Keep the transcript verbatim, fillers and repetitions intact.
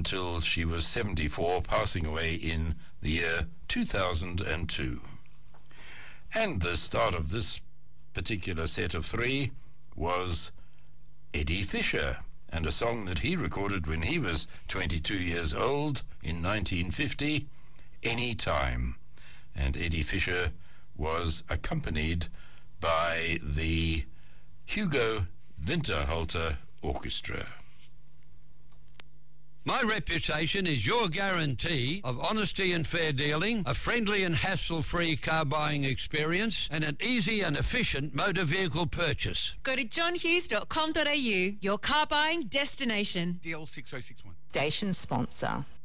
until she was seventy-four, passing away in the year two thousand two. And the start of this particular set of three was Eddie Fisher, and a song that he recorded when he was twenty-two years old in nineteen fifty, Anytime. And Eddie Fisher was accompanied by the Hugo Winterhalter Orchestra. My reputation is your guarantee of honesty and fair dealing, a friendly and hassle-free car buying experience, and an easy and efficient motor vehicle purchase. Go to john hughes dot com dot a u, your car buying destination. D L six oh six one. Station sponsor.